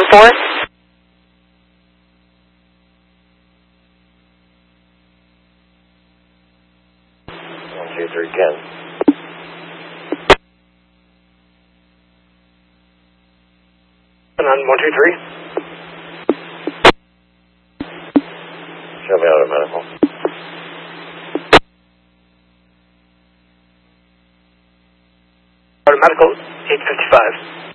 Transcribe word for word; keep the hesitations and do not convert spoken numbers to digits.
four. One, two, three, ten. On one, two, three. Show me out at medical. Out at medical, eight fifty-five.